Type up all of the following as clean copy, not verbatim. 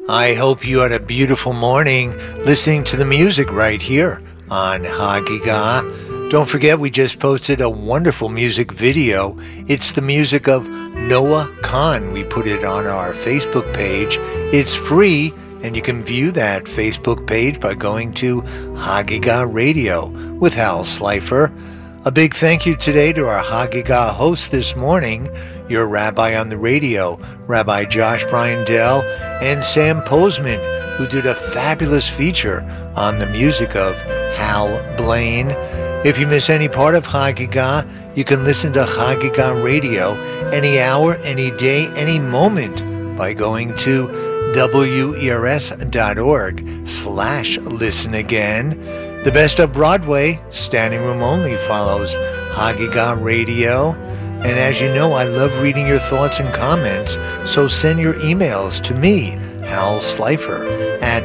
I hope you had a beautiful morning listening to the music right here on Hagiga. Don't forget, we just posted a wonderful music video. It's the music of Noah Khan. We put it on our Facebook page. It's free, and you can view that Facebook page by going to Hagiga Radio with Hal Slifer. A big thank you today to our Hagiga host this morning, your rabbi on the radio, Rabbi Josh Bryandell, and Sam Posman, who did a fabulous feature on the music of Hal Blaine. If you miss any part of Hagiga, you can listen to Hagiga Radio any hour, any day, any moment by going to wers.org/listen again. The Best of Broadway, standing room only, follows Hagiga Radio. And as you know, I love reading your thoughts and comments, so send your emails to me, Hal Slifer, at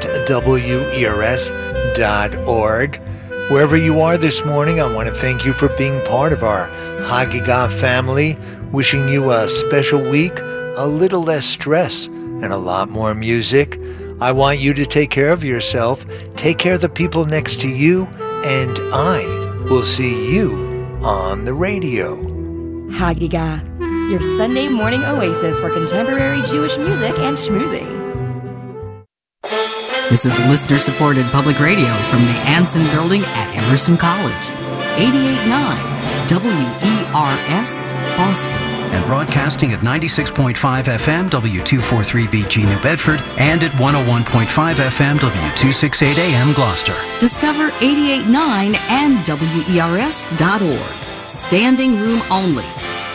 wers.org. Wherever you are this morning, I want to thank you for being part of our Hagiga family, wishing you a special week, a little less stress, and a lot more music. I want you to take care of yourself, take care of the people next to you, and I will see you on the radio. Hagiga, your Sunday morning oasis for contemporary Jewish music and schmoozing. This is listener-supported public radio from the Anson Building at Emerson College. 88.9 WERS, Boston. And broadcasting at 96.5 FM W243BG New Bedford and at 101.5 FM W268 AM Gloucester. Discover 88.9 and WERS.org. Standing room only.